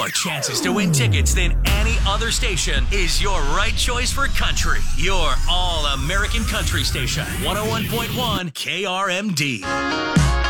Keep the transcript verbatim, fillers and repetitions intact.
more chances to win tickets than any other station is your right choice for country. Your all-American country station, one oh one point one K R M D.